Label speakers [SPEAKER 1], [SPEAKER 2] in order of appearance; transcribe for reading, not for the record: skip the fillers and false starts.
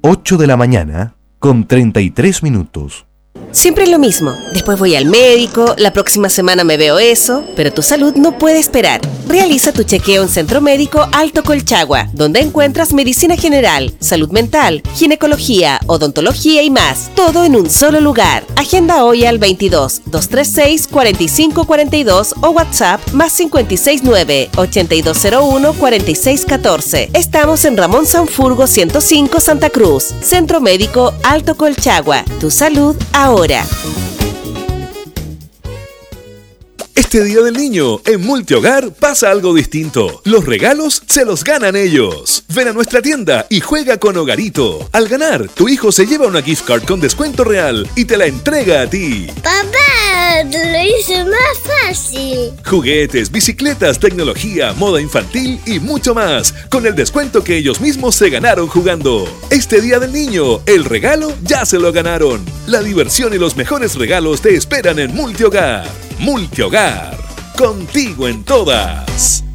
[SPEAKER 1] 8 de la mañana con 33 minutos.
[SPEAKER 2] Siempre es lo mismo. Después voy al médico, la próxima semana me veo eso, pero tu salud no puede esperar. Realiza tu chequeo en Centro Médico Alto Colchagua, donde encuentras medicina general, salud mental, ginecología, odontología y más. Todo en un solo lugar. Agenda hoy al 22-236-4542 o WhatsApp más 569-8201-4614. Estamos en Ramón Sanfurgo 105 Santa Cruz. Centro Médico Alto Colchagua. Tu salud ahora.
[SPEAKER 3] Este Día del Niño, en Multihogar pasa algo distinto. Los regalos se los ganan ellos. Ven a nuestra tienda y juega con Hogarito. Al ganar, tu hijo se lleva una gift card con descuento real y te la entrega a ti.
[SPEAKER 4] ¡Papá! ¡Te lo hice más fácil!
[SPEAKER 3] Juguetes, bicicletas, tecnología, moda infantil y mucho más, con el descuento que ellos mismos se ganaron jugando. Este Día del Niño, el regalo ya se lo ganaron. La diversión y los mejores regalos te esperan en Multihogar. Multihogar, contigo en todas.